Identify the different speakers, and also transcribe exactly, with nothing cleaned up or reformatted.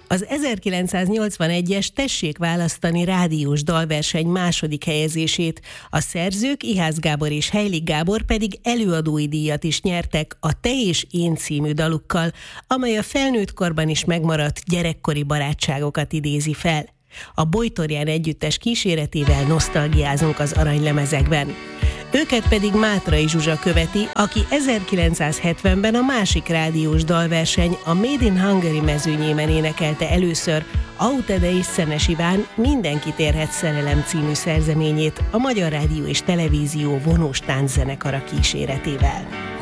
Speaker 1: Az ezerkilencszáznyolcvanegyes Tessék választani rádiós dalverseny második helyezését, a szerzők, Ihász Gábor és Heilig Gábor pedig előadói díjat is nyertek a Te és én című dalukkal, amely a felnőtt korban is megmaradt gyerekkori barátságokat idézi fel. A Bojtorján együttes kíséretével nosztalgiázunk az aranylemezekben. Őket pedig Mátrai Zsuzsa követi, aki ezerkilencszázhetvenben a másik rádiós dalverseny, a Made in Hungary mezőnyében énekelte először Autede és Szenes Iván Mindenkit érhet szerelem című szerzeményét a Magyar Rádió és Televízió vonós tánczenekara kíséretével.